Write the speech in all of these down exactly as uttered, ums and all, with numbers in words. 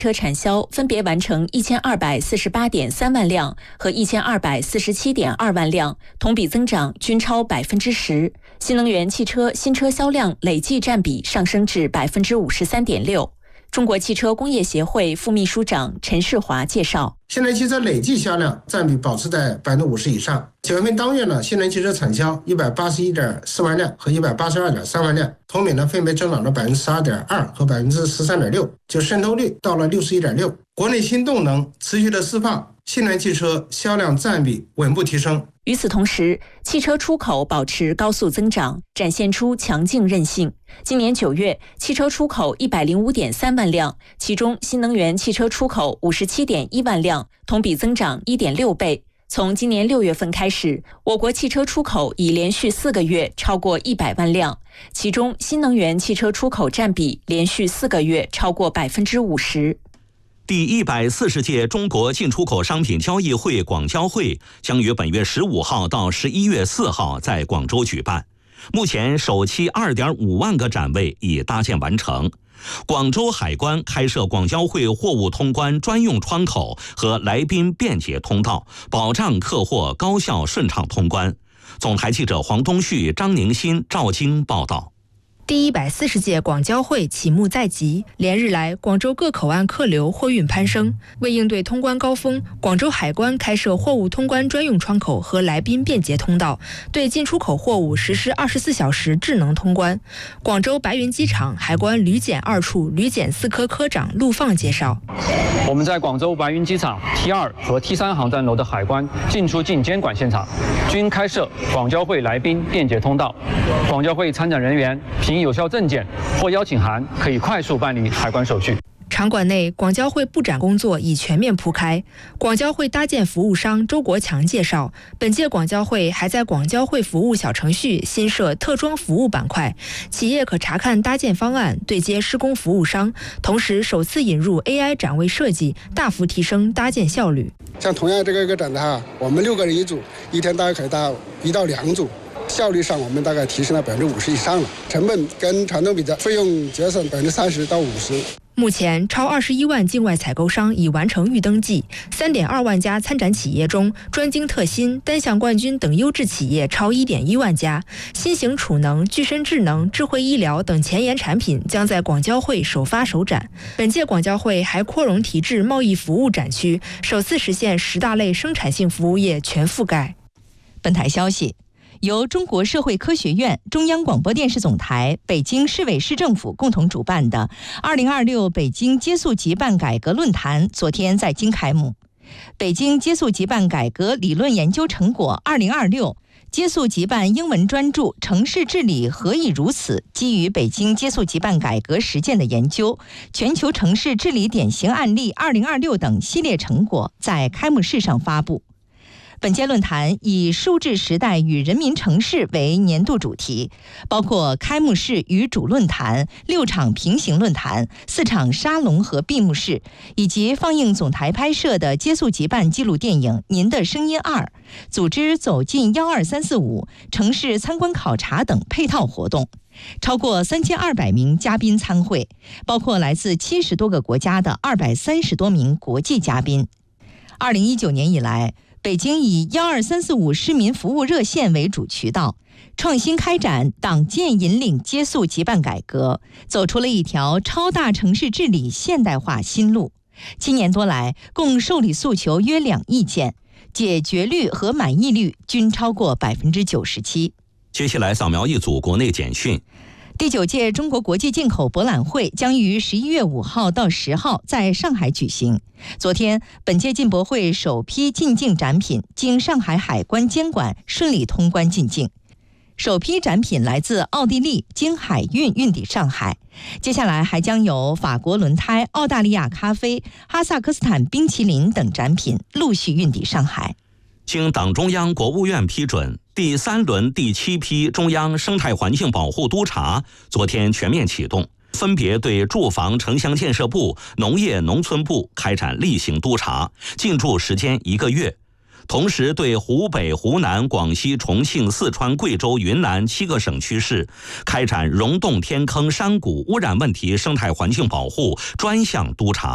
车产销分别完成一千二百四十八点三万辆和一千二百四十七点二万辆，同比增长均超百分之十。新能源汽车新车销量累计占比上升至百分之五十三点六。中国汽车工业协会副秘书长陈世华介绍， 新能源汽车累计销量占比保持在百分之五十以上。九月份当月呢，新能源汽车产销一百八十一点四万辆和一百八十二点三万辆，同比呢分别增长了百分之十二点二和百分之十三点六，就渗透率到了六十一点六。国内新动能持续的释放，新能源汽车销量占比稳步提升。 与此同时，汽车出口保持高速增长，展现出强劲韧性。今年九月，汽车出口一百零五点三万辆，其中新能源汽车出口五十七点一万辆，同比增长一点六倍。从今年六月份开始，我国汽车出口已连续四个月超过一百万辆，其中新能源汽车出口占比连续四个月超过百分之五十。 第一百四十届中国进出口商品交易会广交会将于本月十五号到十一月四号在广州举办。目前首期二点五万个展位已搭建完成。广州海关开设广交会货物通关专用窗口和来宾便捷通道，保障客货高效顺畅通关。总台记者黄东旭、张宁新、赵京报道。 第一百四十届广交会启幕在即，连日来，广州各口岸客流货运攀升。为应对通关高峰，广州海关开设货物通关专用窗口和来宾便捷通道，对进出口货物实施二十四小时智能通关。广州白云机场海关旅检二处旅检四科科长陆放介绍， 我们在广州白云机场 T 二和 T 三航站楼的海关进出境监管现场均开设广交会来宾便捷通道，广交会参展人员凭有效证件或邀请函可以快速办理海关手续。 场馆内，广交会布展工作已全面铺开。广交会搭建服务商周国强介绍，本届广交会还在广交会服务小程序新设特装服务板块，企业可查看搭建方案，对接施工服务商。同时，首次引入 A I 展位设计，大幅提升搭建效率。 像同样这个一个展的哈，我们六个人一组，一天大概可以搭一到两组。效率上，我们大概提升了百分之五十以上了，成本跟传统比较，费用节省百分之三十到五十。 目前，超二十一万境外采购商已完成预登记，三点二万家参展企业中，专精特新、单项冠军等优质企业超一点一万家。新型储能、具身智能、智慧医疗等前沿产品将在广交会首发首展。本届广交会还扩容提质贸易服务展区，首次实现十大类生产性服务业全覆盖。 本台消息。由中国社会科学院、中央广播电视总台、北京市委市政府共同主办的二零二六北京接速即办改革论坛昨天在京开幕。北京接速即办改革理论研究成果二零二六接速即办英文专著《城市治理何以如此》基于北京接速即办改革实践的研究、全球城市治理典型案例二零二六等系列成果在开幕式上发布。本届论坛以数字时代与人民城市为年度主题，包括开幕式与主论坛、六场平行论坛、四场沙龙和闭幕式，以及放映总台拍摄的接速即办纪录电影《您的声音二》，组织走进一二三四五城市参观考察等配套活动。超过三千二百名嘉宾参会，包括来自七十多个国家的二百三十多名国际嘉宾。二零一九年以来，北京以一二三四五市民服务热线为主渠道，创新开展党建引领接速即办改革，走出了一条超大城市治理现代化新路。七年多来，共受理诉求约两亿件，解决率和满意率均超过百分之九十七。 接下来扫描一组国内简讯。 第九届中国国际进口博览会将于十一月五号到十号在上海举行。昨天，本届进博会首批进境展品经上海海关监管顺利通关进境。首批展品来自奥地利，经海运运抵上海。接下来还将有法国轮胎、澳大利亚咖啡、哈萨克斯坦冰淇淋等展品陆续运抵上海。 经党中央、国务院批准，第三轮第七批中央生态环境保护督查昨天全面启动，分别对住房城乡建设部、农业农村部开展例行督查，进驻时间一个月。同时对湖北、湖南、广西、重庆、四川、贵州、云南七个省区市开展溶洞、天坑、山谷污染问题生态环境保护专项督查，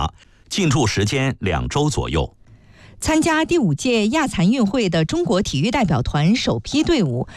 进驻时间两周左右。 参加第五届亚残运会的中国体育代表团首批队伍